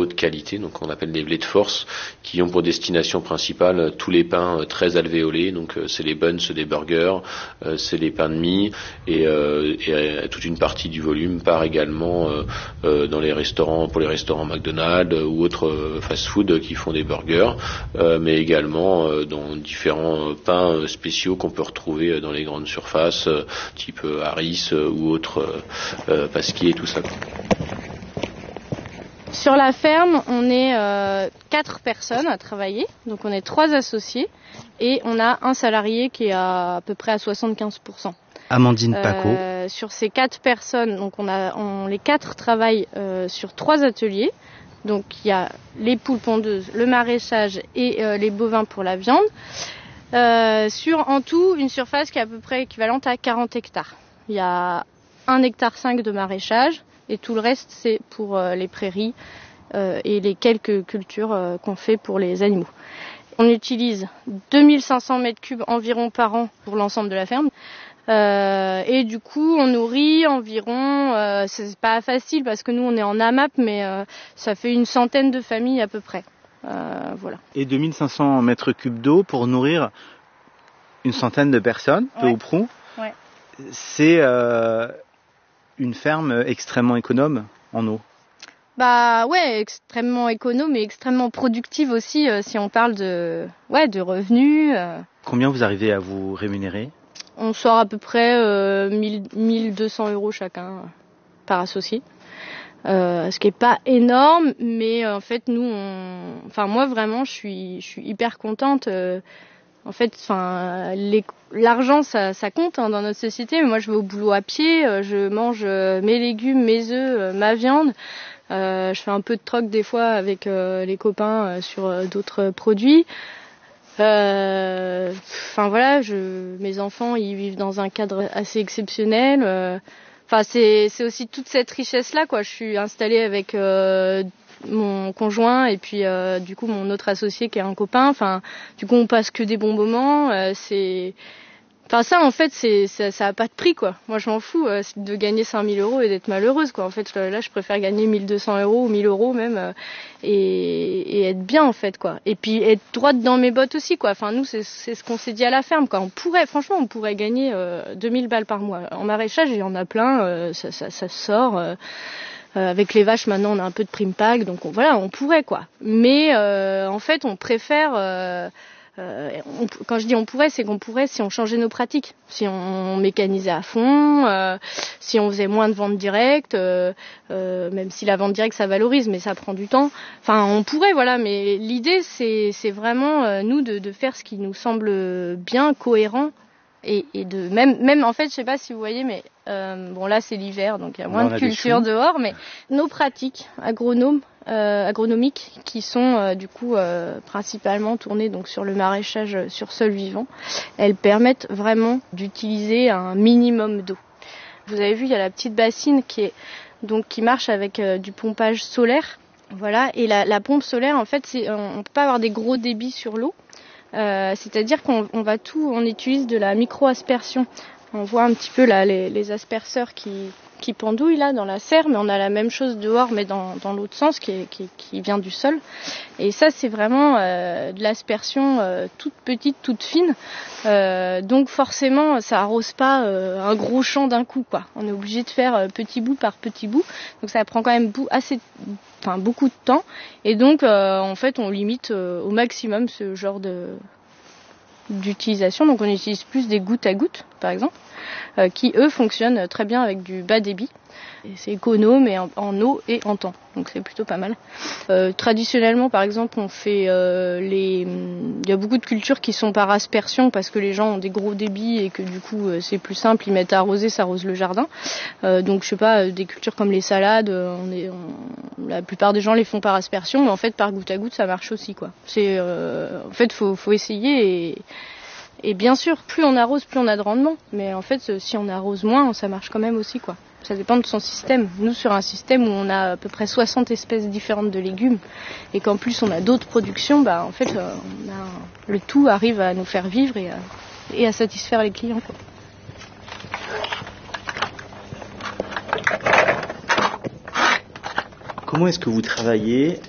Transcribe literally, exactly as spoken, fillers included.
haute qualité, donc on appelle des blés de force, qui ont pour destination principale tous les pains très alvéolés, donc c'est les buns des burgers, c'est les pains de mie, et, euh, et toute une partie du volume part également euh, euh, dans les restaurants, pour les restaurants McDonald's ou autres fast-food qui font des burgers, euh, mais également euh, dans différents pains spéciaux qu'on peut retrouver dans les grandes surfaces, euh, type Harris euh, ou autres euh, euh, Pasquier et tout ça. Sur la ferme, on est euh, quatre personnes à travailler, donc on est trois associés et on a un salarié qui est à, à peu près à soixante-quinze pour cent. Amandine Paco. Euh, sur ces quatre personnes, donc on a, on, les quatre travaillent euh, sur trois ateliers. Donc il y a les poules pondeuses, le maraîchage et euh, les bovins pour la viande. Euh, sur en tout une surface qui est à peu près équivalente à quarante hectares. Il y a un hectare cinq de maraîchage et tout le reste c'est pour euh, les prairies euh, et les quelques cultures euh, qu'on fait pour les animaux. On utilise deux mille cinq cents mètres cubes environ par an pour l'ensemble de la ferme. Euh, et du coup, on nourrit environ, euh, c'est pas facile parce que nous on est en A M A P, mais euh, ça fait une centaine de familles à peu près. Euh, voilà. Et deux mille cinq cents mètres cubes d'eau pour nourrir une centaine de personnes, peu ouais. ou prou. Ouais. C'est euh, une ferme extrêmement économe en eau. Bah ouais, extrêmement économe et extrêmement productive aussi euh, si on parle de, ouais, de revenus. Euh. Combien vous arrivez à vous rémunérer ? On sort à peu près euh, mille deux cents euros chacun euh, par associé. Euh, ce qui est pas énorme, mais euh, en fait nous, on... enfin moi vraiment, je suis, je suis hyper contente. Euh, en fait, enfin les... l'argent ça, ça compte hein, dans notre société. Mais moi, je vais au boulot à pied, euh, je mange euh, mes légumes, mes œufs, euh, ma viande. Euh, je fais un peu de troc des fois avec euh, les copains euh, sur euh, d'autres produits. Enfin euh, voilà, je, mes enfants ils vivent dans un cadre assez exceptionnel. Euh, Enfin, c'est, c'est aussi toute cette richesse-là, quoi. Je suis installée avec euh, mon conjoint et puis euh, du coup mon autre associé qui est un copain. Enfin, du coup on passe que des bons moments. Euh, c'est, enfin ça en fait c'est, ça, ça a pas de prix, quoi. Moi je m'en fous euh, de gagner cinq mille euros et d'être malheureuse, quoi. En fait là je préfère gagner mille deux cents euros ou mille euros même euh, et, et être bien en fait, quoi. Et puis être droite dans mes bottes aussi, quoi. Enfin nous c'est, c'est ce qu'on s'est dit à la ferme, quoi. On pourrait, franchement on pourrait gagner euh, deux mille balles par mois. En maraîchage il y en a plein, euh, ça, ça, ça sort. Euh, Euh, avec les vaches maintenant on a un peu de prime pack, donc on, voilà on pourrait, quoi. Mais euh, en fait on préfère euh, euh, on, quand je dis on pourrait, c'est qu'on pourrait si on changeait nos pratiques, si on, on mécanisait à fond, euh, si on faisait moins de ventes directes, euh, euh, même si la vente directe ça valorise mais ça prend du temps. Enfin on pourrait, voilà, mais l'idée c'est, c'est vraiment euh, nous de, de faire ce qui nous semble bien, cohérent. Et, et de même même en fait je sais pas si vous voyez mais euh, bon là c'est l'hiver donc il y a moins de culture dehors, mais nos pratiques agronomes euh, agronomiques qui sont euh, du coup euh, principalement tournées donc sur le maraîchage sur sol vivant, elles permettent vraiment d'utiliser un minimum d'eau. Vous avez vu il y a la petite bassine qui est donc qui marche avec euh, du pompage solaire, voilà, et la, la pompe solaire en fait c'est, on, on peut pas avoir des gros débits sur l'eau. Euh, c'est-à-dire qu'on on va tout, on utilise de la micro-aspersion. On voit un petit peu là les, les asperceurs qui, qui pendouillent là dans la serre, mais on a la même chose dehors, mais dans, dans l'autre sens, qui, est, qui, qui vient du sol. Et ça, c'est vraiment euh, de l'aspersion euh, toute petite, toute fine. Euh, donc forcément, ça arrose pas euh, un gros champ d'un coup, quoi. On est obligé de faire euh, petit bout par petit bout. Donc ça prend quand même bout, assez, enfin beaucoup de temps. Et donc, euh, en fait, on limite euh, au maximum ce genre de d'utilisation. Donc on utilise plus des gouttes à gouttes, par exemple, euh, qui eux fonctionnent très bien avec du bas débit. Et c'est économe et en, en eau et en temps, donc c'est plutôt pas mal. Euh, traditionnellement, par exemple, on fait euh, les. Il y a beaucoup de cultures qui sont par aspersion parce que les gens ont des gros débits et que du coup euh, c'est plus simple, ils mettent à arroser, ça arrose le jardin. Euh, donc je sais pas, des cultures comme les salades, on est, on, la plupart des gens les font par aspersion, mais en fait par goutte à goutte ça marche aussi, quoi. C'est euh, en fait faut faut essayer et. Et bien sûr, plus on arrose, plus on a de rendement. Mais en fait, si on arrose moins, ça marche quand même aussi, quoi. Ça dépend de son système. Nous, sur un système où on a à peu près soixante espèces différentes de légumes, et qu'en plus on a d'autres productions, bah en fait, on a, le tout arrive à nous faire vivre et à, et à satisfaire les clients, quoi. Comment est-ce que vous travaillez